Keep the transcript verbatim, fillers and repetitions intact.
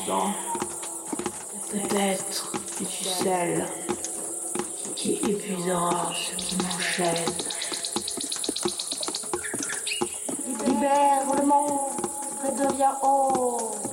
sang. Peut-être que tu celle qui épuisera ce qui m'enchaîne. Libère le monde, redevient haut.